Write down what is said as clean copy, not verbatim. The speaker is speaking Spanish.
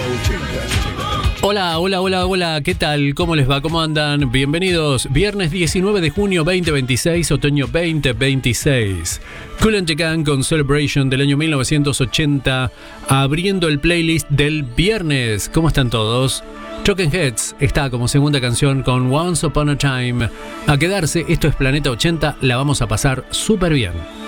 Hola, hola, hola, hola, ¿qué tal? ¿Cómo les va? ¿Cómo andan? Bienvenidos. Viernes 19 de junio 2026, otoño 2026. Kool and the Gang con Celebration del año 1980, abriendo el playlist del viernes. ¿Cómo están todos? Talking Heads está como segunda canción con Once Upon a Time. A quedarse, esto es Planeta 80, la vamos a pasar súper bien.